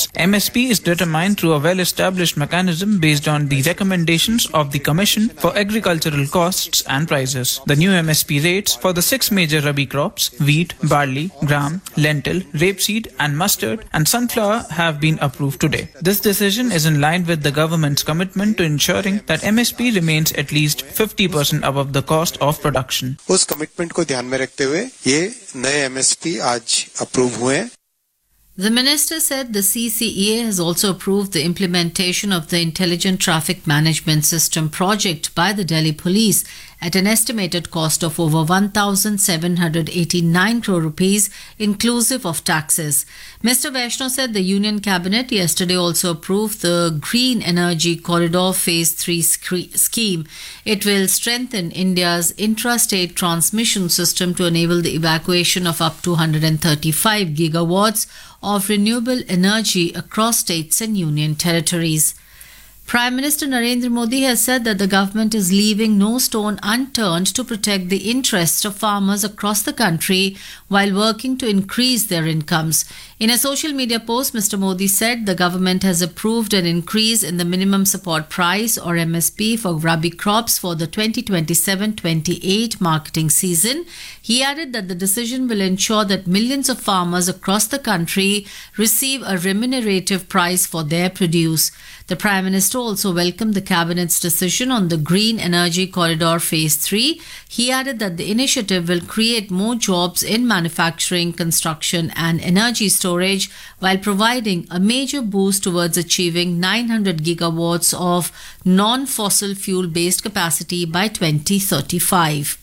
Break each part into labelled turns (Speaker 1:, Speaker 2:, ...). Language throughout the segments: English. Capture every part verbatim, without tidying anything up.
Speaker 1: costs. M S P is determined through a well-established mechanism based on the recommendations of the Commission for Agricultural Costs and Prices. The new M S P rates for the six major rabi crops, wheat, barley, gram, lentil, rapeseed and mustard and sunflower have been approved today. This decision is in line with the government's commitment to ensuring that M S P remains at least fifty percent above the cost of production.
Speaker 2: उस commitment को ध्यान में रखते हुए ये नए M S P आज approve हुए.
Speaker 3: The minister said the C C E A has also approved the implementation of the Intelligent Traffic Management System project by the Delhi Police at an estimated cost of over one thousand seven hundred eighty-nine crore rupees, inclusive of taxes. Mister Vaishnaw said the Union Cabinet yesterday also approved the Green Energy Corridor Phase three scheme. It will strengthen India's intrastate transmission system to enable the evacuation of up to one hundred thirty-five gigawatts of renewable energy across states and union territories. Prime Minister Narendra Modi has said that the government is leaving no stone unturned to protect the interests of farmers across the country while working to increase their incomes. In a social media post, Mister Modi said the government has approved an increase in the minimum support price or M S P for rabi crops for the twenty twenty-seven twenty-eight marketing season. He added that the decision will ensure that millions of farmers across the country receive a remunerative price for their produce. The Prime Minister also welcomed the Cabinet's decision on the Green Energy Corridor Phase three. He added that the initiative will create more jobs in manufacturing, construction and energy storage while providing a major boost towards achieving nine hundred gigawatts of non-fossil fuel-based capacity by twenty thirty-five.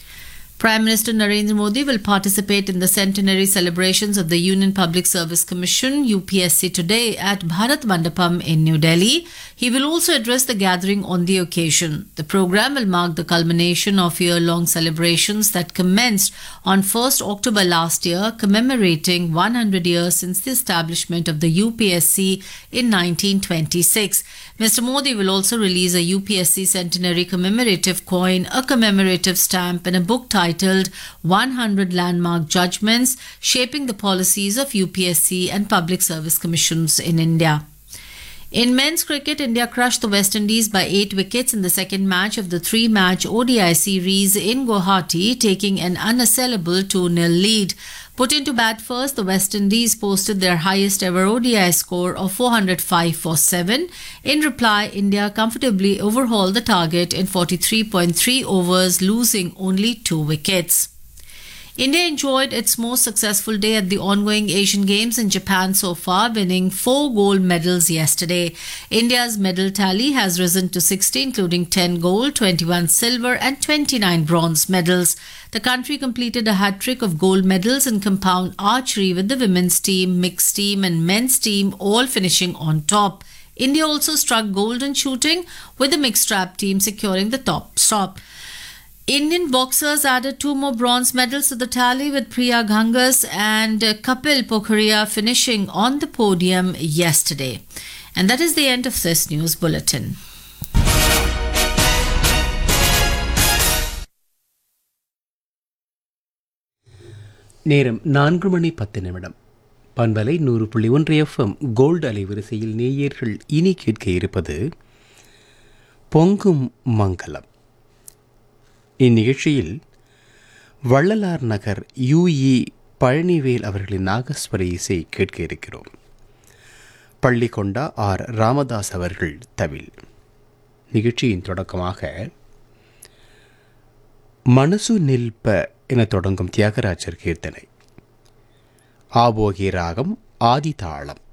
Speaker 3: Prime Minister Narendra Modi will participate in the centenary celebrations of the Union Public Service Commission U P S C today at Bharat Mandapam in New Delhi. He will also address the gathering on the occasion. The program will mark the culmination of year-long celebrations that commenced on first October last year, commemorating one hundred years since the establishment of the U P S C in nineteen twenty-six. Mister Modi will also release a U P S C centenary commemorative coin, a commemorative stamp and a book titled titled one hundred Landmark Judgments Shaping the Policies of U P S C and Public Service Commissions in India. In men's cricket, India crushed the West Indies by eight wickets in the second match of the three-match O D I series in Guwahati, taking an unassailable two nil lead. Put into bat first, the West Indies posted their highest ever O D I score of four hundred five for seven. In reply, India comfortably overhauled the target in forty-three point three overs, losing only two wickets. India enjoyed its most successful day at the ongoing Asian Games in Japan so far, winning four gold medals yesterday. India's medal tally has risen to sixty, including ten gold, twenty-one silver and twenty-nine bronze medals. The country completed a hat-trick of gold medals in compound archery, with the women's team, mixed team and men's team all finishing on top. India also struck gold in shooting, with the mixed trap team securing the top spot. Indian boxers added two more bronze medals to the tally, with Priya Gangas and Kapil Pokhariya finishing on the podium yesterday. And that is the end of this news bulletin.
Speaker 4: நேரம் நான்கு மணி பத்து நிமிடம். பண்பலை நூறு புள்ளி ஒன்று FM gold அலைவரிசையில் நேயர்கள் இனி கேட்க இருப்பது பொங்கும் மங்களம். இந்நிகழ்ச்சியில் வள்ளலார் நகர் யூஇ பழனிவேல் அவர்களின் நாகஸ்வர இசை கேட்க இருக்கிறோம். பள்ளிக்கொண்டா ஆர் ராமதாஸ் அவர்கள் தவில். நிகழ்ச்சியின் தொடக்கமாக மனசு நில்ப என தொடங்கும் தியாகராஜர் கீர்த்தனை. ஆபோகி ராகம் ஆதி தாளம்.